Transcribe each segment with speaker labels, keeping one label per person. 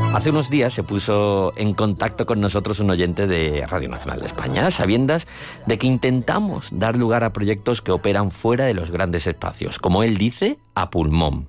Speaker 1: Hace unos días se puso en contacto con nosotros un oyente de Radio Nacional de España, a sabiendas de que intentamos dar lugar a proyectos que operan fuera de los grandes espacios, como él dice, a pulmón.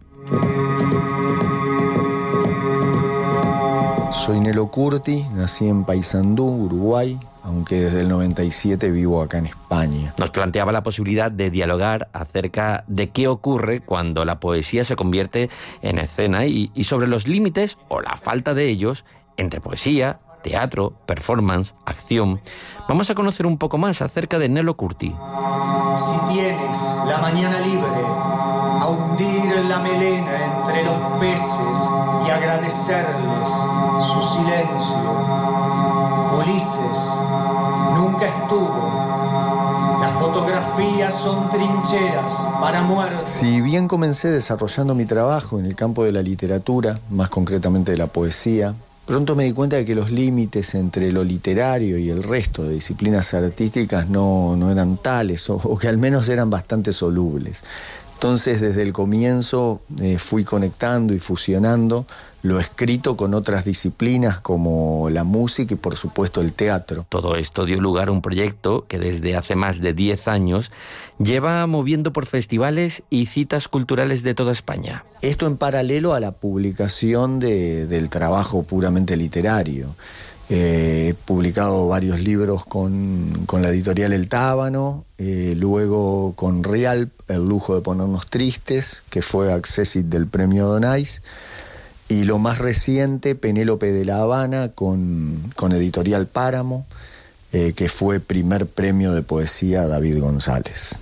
Speaker 2: Soy Nelo Curti, nací en Paysandú, Uruguay, aunque desde el 97 vivo acá en España.
Speaker 1: Nos planteaba la posibilidad de dialogar acerca de qué ocurre cuando la poesía se convierte en escena y sobre los límites, o la falta de ellos, entre poesía, teatro, performance, acción. Vamos a conocer un poco más acerca de Nelo Curti.
Speaker 3: Si tienes la mañana libre, a hundir la melena entre los peces y agradecerles su silencio. Ulises nunca estuvo. Las fotografías son trincheras para muertos.
Speaker 2: Si bien comencé desarrollando mi trabajo en el campo de la literatura, más concretamente de la poesía, pronto me di cuenta de que los límites entre lo literario y el resto de disciplinas artísticas no eran tales, o que al menos eran bastante solubles. Entonces, desde el comienzo fui conectando y fusionando lo escrito con otras disciplinas como la música y, por supuesto, el teatro.
Speaker 1: Todo esto dio lugar a un proyecto que desde hace más de 10 años lleva moviendo por festivales y citas culturales de toda España.
Speaker 2: Esto en paralelo a la publicación del trabajo puramente literario. He publicado varios libros con la editorial El Tábano, luego con Rialp, El lujo de ponernos tristes, que fue accessit del premio Donais, y lo más reciente, Penélope de La Habana, con editorial Páramo, que fue primer premio de poesía David González.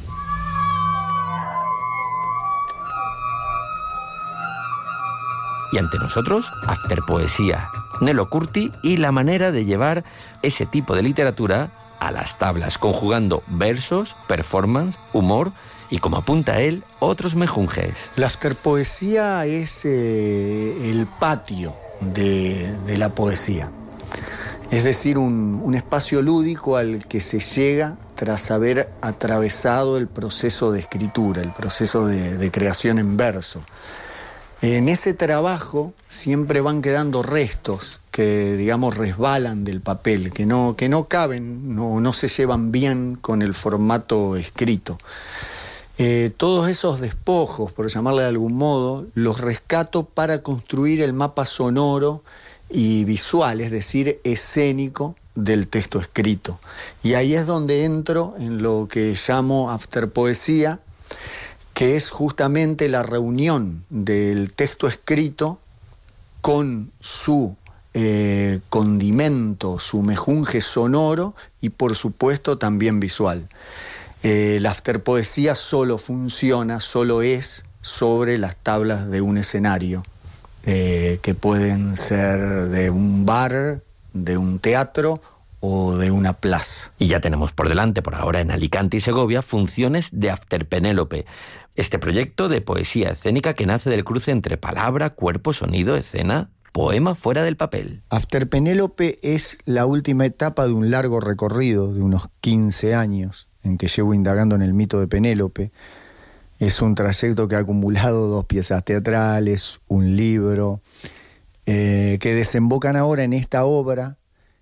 Speaker 1: Y ante nosotros, After Poesía, Nelo Curti y la manera de llevar ese tipo de literatura a las tablas, conjugando versos, performance, humor y, como apunta él, otros mejunjes.
Speaker 2: La afterpoesía es el patio de la poesía. Es decir, un espacio lúdico al que se llega tras haber atravesado el proceso de escritura, el proceso de creación en verso. En ese trabajo siempre van quedando restos que, digamos, resbalan del papel, que no caben, no se llevan bien con el formato escrito. Todos esos despojos, por llamarle de algún modo, los rescato para construir el mapa sonoro y visual, es decir, escénico del texto escrito. Y ahí es donde entro en lo que llamo afterpoesía, que es justamente la reunión del texto escrito con su condimento, su mejunje sonoro y, por supuesto, también visual. La afterpoesía solo funciona, solo es sobre las tablas de un escenario, que pueden ser de un bar, de un teatro o de una plaza.
Speaker 1: Y ya tenemos por delante, por ahora en Alicante y Segovia, funciones de After Penélope, este proyecto de poesía escénica que nace del cruce entre palabra, cuerpo, sonido, escena, poema fuera del papel.
Speaker 2: After Penélope es la última etapa de un largo recorrido de unos 15 años en que llevo indagando en el mito de Penélope. Es un trayecto que ha acumulado 2 piezas teatrales, un libro, que desembocan ahora en esta obra,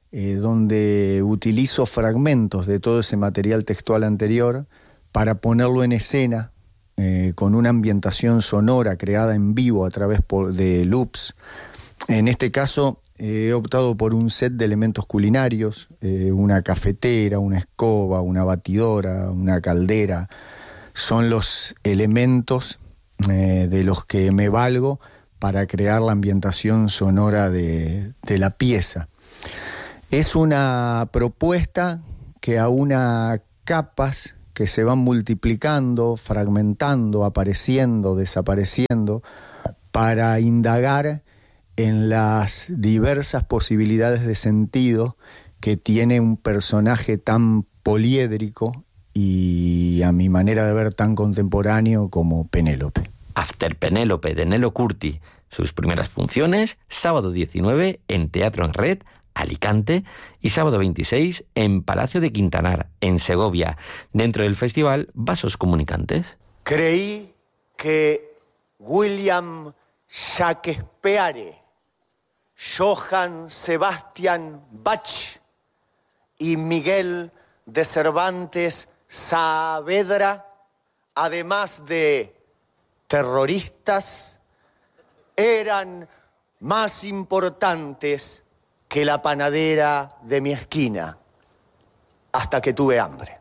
Speaker 2: donde utilizo fragmentos de todo ese material textual anterior para ponerlo en escena, con una ambientación sonora creada en vivo a través de loops. En este caso he optado por un set de elementos culinarios, una cafetera, una escoba, una batidora, una caldera. Son los elementos de los que me valgo para crear la ambientación sonora de la pieza. Es una propuesta que aúna capas que se van multiplicando, fragmentando, apareciendo, desapareciendo, para indagar en las diversas posibilidades de sentido que tiene un personaje tan poliédrico y, a mi manera de ver, tan contemporáneo como Penélope.
Speaker 1: After Penélope de Nelo Curti. Sus primeras funciones, sábado 19 en Teatro en Red, Alicante, y sábado 26 en Palacio de Quintanar, en Segovia, dentro del festival Vasos Comunicantes.
Speaker 3: Creí que William Shakespeare Johann Sebastian Bach y Miguel de Cervantes Saavedra, además de terroristas, eran más importantes que la panadera de mi esquina, hasta que tuve hambre.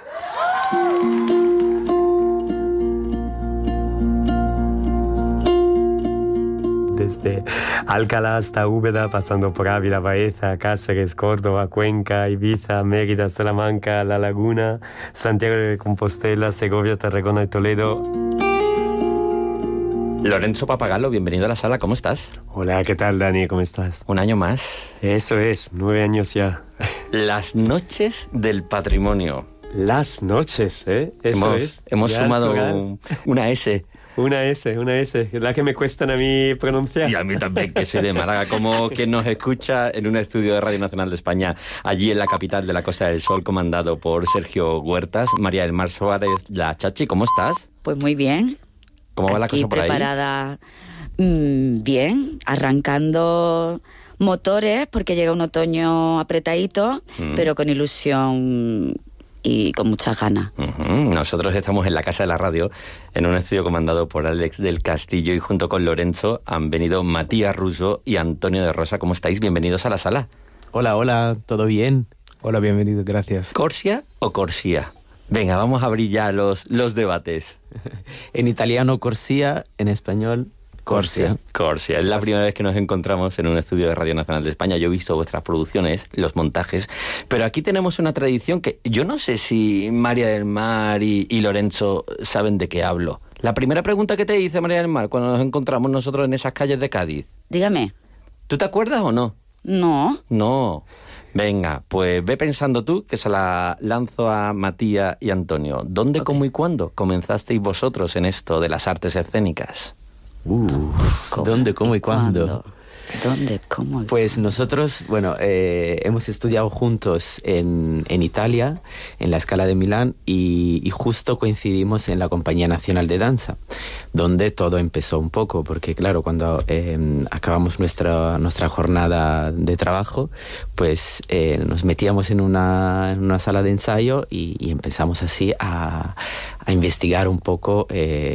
Speaker 4: Desde Alcalá hasta Úbeda, pasando por Ávila, Baeza, Cáceres, Córdoba, Cuenca, Ibiza, Mérida, Salamanca, La Laguna, Santiago de Compostela, Segovia, Tarragona y Toledo.
Speaker 1: Lorenzo Pappagallo, bienvenido a la sala, ¿cómo estás?
Speaker 4: Hola, ¿qué tal, Dani? ¿Cómo estás?
Speaker 1: Un año más.
Speaker 4: Eso es, 9 años ya.
Speaker 1: Las noches del patrimonio.
Speaker 4: Las noches, ¿eh? Eso
Speaker 1: hemos
Speaker 4: ya
Speaker 1: sumado una S.
Speaker 4: Una S, la que me cuestan a mí pronunciar.
Speaker 1: Y a mí también, que soy de Málaga, como quien nos escucha en un estudio de Radio Nacional de España, allí en la capital de la Costa del Sol, comandado por Sergio Huertas. María del Mar Suárez, la Chachi, ¿cómo estás?
Speaker 5: Pues muy bien.
Speaker 1: ¿Cómo va la cosa por ahí?
Speaker 5: Preparada, bien, arrancando motores, porque llega un otoño apretadito, pero con ilusión y con muchas ganas.
Speaker 1: Nosotros estamos en la Casa de la Radio, en un estudio comandado por Alex del Castillo, y junto con Lorenzo han venido Matías Russo y Antonio de Rosa. ¿Cómo estáis? Bienvenidos a la sala.
Speaker 6: Hola, ¿todo bien?
Speaker 2: Hola, bienvenido, gracias.
Speaker 1: ¿Corsia o Corsia? Venga, vamos a abrir ya los debates.
Speaker 6: En italiano Corsia, en español Corsia.
Speaker 1: Corsia. Es la primera vez que nos encontramos en un estudio de Radio Nacional de España. Yo he visto vuestras producciones, los montajes, pero aquí tenemos una tradición que yo no sé si María del Mar y Lorenzo saben de qué hablo. La primera pregunta que te hice, María del Mar, cuando nos encontramos nosotros en esas calles de Cádiz.
Speaker 5: Dígame.
Speaker 1: ¿Tú te acuerdas o no?
Speaker 5: No.
Speaker 1: No. Venga, pues ve pensando tú, que se la lanzo a Matías y Antonio. ¿Dónde, cómo y cuándo comenzasteis vosotros en esto de las artes escénicas?
Speaker 6: ¿Dónde, cómo y cuándo?
Speaker 5: ¿Dónde, cómo?
Speaker 6: Pues nosotros, hemos estudiado juntos en Italia, en la Scala de Milán, y justo coincidimos en la Compañía Nacional de Danza, donde todo empezó un poco, porque claro, cuando acabamos nuestra jornada de trabajo, pues nos metíamos en una sala de ensayo y empezamos así a investigar un poco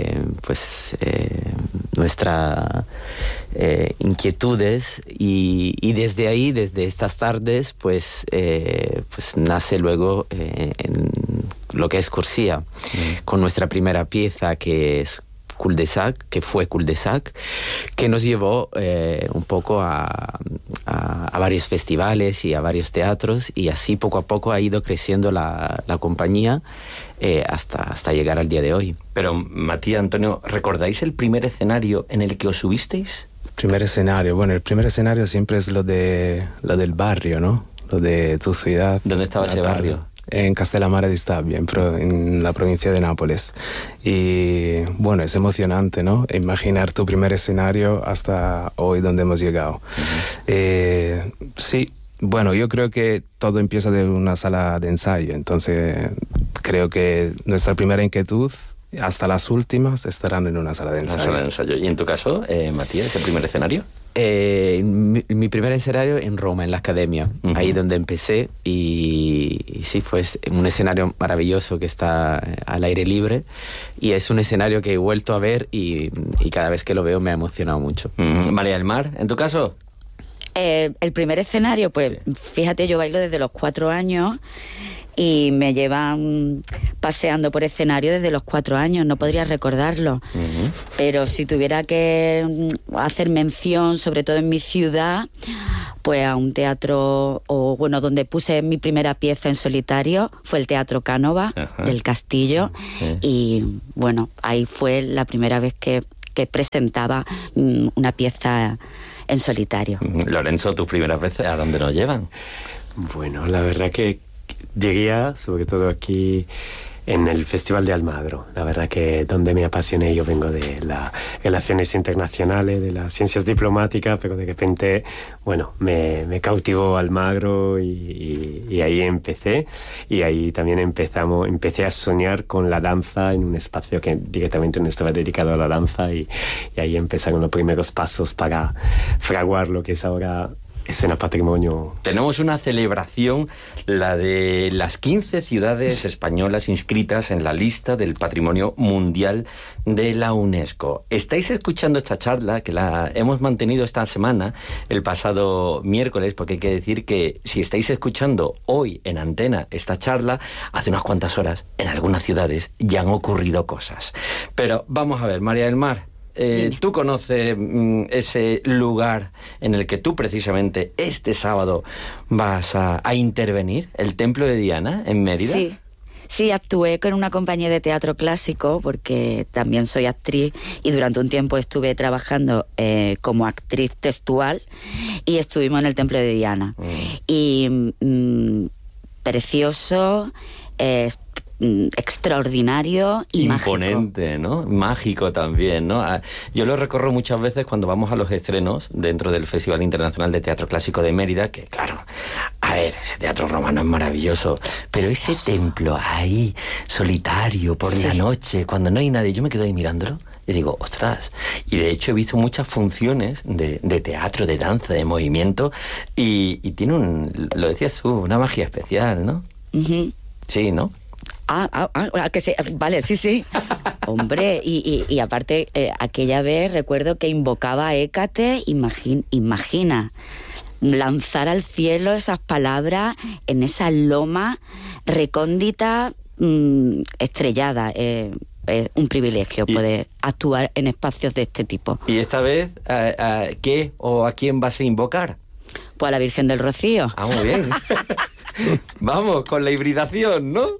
Speaker 6: nuestras inquietudes, y desde ahí, desde estas tardes, pues nace luego en lo que es Corsia, con nuestra primera pieza, que es Cul-de-sac, que fue Cul-de-sac, que nos llevó un poco a varios festivales y a varios teatros, y así poco a poco ha ido creciendo la compañía hasta llegar al día de hoy.
Speaker 1: Pero, Matías, Antonio, ¿recordáis el primer escenario en el que os subisteis?
Speaker 7: Primer escenario, bueno, el primer escenario siempre es lo del barrio, ¿no? Lo de tu ciudad.
Speaker 1: ¿Dónde estaba ese barrio?
Speaker 7: En Castellammare di Stabia, en la provincia de Nápoles. Y bueno, es emocionante, ¿no? Imaginar tu primer escenario hasta hoy, donde hemos llegado. Sí, bueno, yo creo que todo empieza de una sala de ensayo, entonces creo que nuestra primera inquietud, hasta las últimas, estarán en una sala de ensayo.
Speaker 1: Una sala de ensayo. ¿Y en tu caso, Matías, ese primer escenario?
Speaker 6: Mi primer escenario en Roma, en la Academia, ahí donde empecé, y sí, fue un escenario maravilloso que está al aire libre, y es un escenario que he vuelto a ver y cada vez que lo veo me ha emocionado mucho.
Speaker 1: María del Mar, ¿en tu caso?
Speaker 5: El primer escenario, pues fíjate, yo bailo desde los 4 años y me llevan paseando por escenario desde los 4 años, no podría recordarlo. Pero si tuviera que hacer mención, sobre todo en mi ciudad, pues a un teatro, donde puse mi primera pieza en solitario, fue el Teatro Cánova del Castillo, y bueno, ahí fue la primera vez que presentaba una pieza en solitario.
Speaker 1: Lorenzo, tus primeras veces, ¿a dónde nos llevan?
Speaker 4: Bueno, la verdad que diría, sobre todo aquí en el Festival de Almagro. La verdad que donde me apasioné, yo vengo de las relaciones internacionales, de las ciencias diplomáticas, pero de repente, bueno, me cautivó Almagro y ahí empecé. Y ahí también empecé a soñar con la danza en un espacio que directamente no estaba dedicado a la danza y ahí empezaron los primeros pasos para fraguar lo que es ahora Escena Patrimonio.
Speaker 1: Tenemos una celebración, la de las 15 ciudades españolas inscritas en la lista del Patrimonio Mundial de la UNESCO. Estáis escuchando esta charla, que la hemos mantenido esta semana, el pasado miércoles, porque hay que decir que si estáis escuchando hoy en Antena esta charla, hace unas cuantas horas, en algunas ciudades ya han ocurrido cosas. Pero vamos a ver, María del Mar, ¿tú conoces ese lugar en el que tú precisamente este sábado vas a intervenir, el Templo de Diana en Mérida?
Speaker 5: Sí, actué con una compañía de teatro clásico porque también soy actriz y durante un tiempo estuve trabajando como actriz textual y estuvimos en el Templo de Diana. Y precioso, extraordinario y
Speaker 1: imponente,
Speaker 5: mágico.
Speaker 1: ¿no? Mágico también, ¿no? Yo lo recorro muchas veces cuando vamos a los estrenos dentro del Festival Internacional de Teatro Clásico de Mérida, que claro, a ver, ese teatro romano es maravilloso, pero ese templo ahí, solitario, por la noche, cuando no hay nadie, yo me quedo ahí mirándolo y digo, ostras, y de hecho he visto muchas funciones de teatro, de danza, de movimiento, y tiene lo decías tú, una magia especial, ¿no? Uh-huh. Sí, ¿no?
Speaker 5: Que sí, vale, sí. Hombre, y aparte, aquella vez recuerdo que invocaba a Hécate, imagina, lanzar al cielo esas palabras en esa loma recóndita, estrellada. Es un privilegio poder actuar en espacios de este tipo.
Speaker 1: ¿Y esta vez qué o a quién vas a invocar?
Speaker 5: Pues a la Virgen del Rocío.
Speaker 1: Ah, muy bien. Vamos, con la hibridación, ¿no?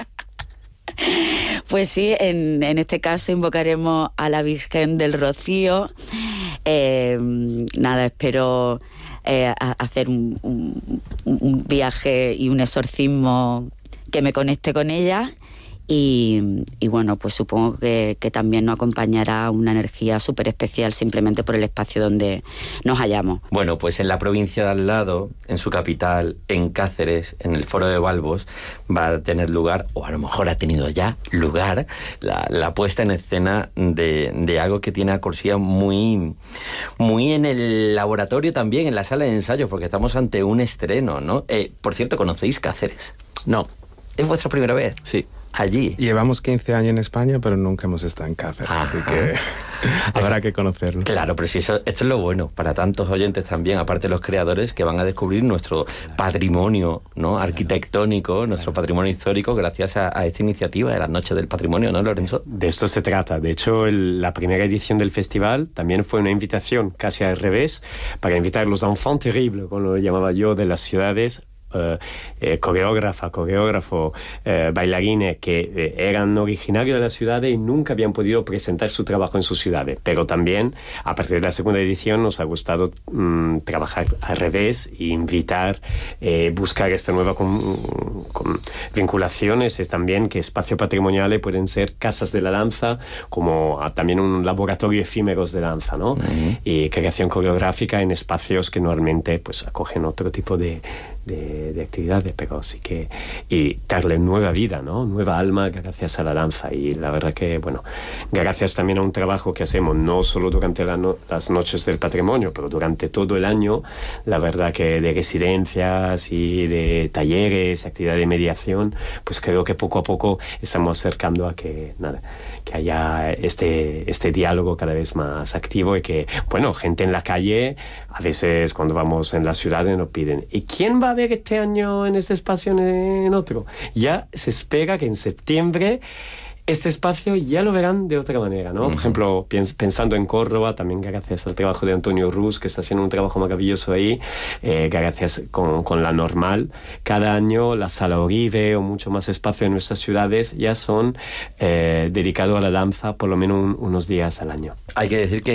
Speaker 5: Pues sí, en este caso invocaremos a la Virgen del Rocío. Espero hacer un viaje y un exorcismo que me conecte con ella. Y bueno, pues supongo que también nos acompañará una energía súper especial simplemente por el espacio donde nos hallamos.
Speaker 1: Bueno, pues en la provincia de al lado, en su capital, en Cáceres, en el Foro de Balbos, va a tener lugar, o a lo mejor ha tenido ya lugar, la puesta en escena de algo que tiene a Corsía muy en el laboratorio también, en la sala de ensayos, porque estamos ante un estreno, ¿no? Por cierto, ¿conocéis Cáceres?
Speaker 6: No.
Speaker 1: ¿Es vuestra primera vez?
Speaker 6: Sí.
Speaker 1: Allí.
Speaker 7: Llevamos 15 años en España, pero nunca hemos estado en Cáceres, así que habrá que conocerlo.
Speaker 1: Claro, pero si esto es lo bueno para tantos oyentes también, aparte de los creadores, que van a descubrir nuestro patrimonio, ¿no? Arquitectónico, nuestro patrimonio histórico, gracias a esta iniciativa de las Noches del Patrimonio, ¿no, Lorenzo?
Speaker 4: De esto se trata. De hecho, la primera edición del festival también fue una invitación casi al revés, para invitar a los enfants terribles, como lo llamaba yo, de las ciudades, coreógrafo, bailarines que eran originarios de las ciudades y nunca habían podido presentar su trabajo en sus ciudades. Pero también, a partir de la segunda edición, nos ha gustado trabajar al revés e invitar, buscar esta nueva con vinculaciones. Es también que espacios patrimoniales pueden ser casas de la danza, como también un laboratorio efímeros de danza, ¿no? Uh-huh. Y creación coreográfica en espacios que normalmente pues acogen otro tipo de actividades, pero sí que y darle nueva vida, ¿no? Nueva alma gracias a la danza. Y la verdad que, bueno, gracias también a un trabajo que hacemos no solo durante las Noches del Patrimonio, pero durante todo el año, la verdad que de residencias y de talleres, actividades de mediación, pues creo que poco a poco estamos acercando a que haya este diálogo cada vez más activo y que, bueno, gente en la calle, a veces cuando vamos en las ciudades nos piden, ¿y quién va a ver este año en este espacio en otro? Ya se espera que en septiembre este espacio ya lo verán de otra manera, ¿no? Uh-huh. Por ejemplo, pensando en Córdoba, también gracias al trabajo de Antonio Ruz, que está haciendo un trabajo maravilloso ahí, gracias con la Normal, cada año la Sala Oribe o mucho más espacio en nuestras ciudades ya son dedicados a la danza por lo menos unos días al año.
Speaker 1: Hay que decir que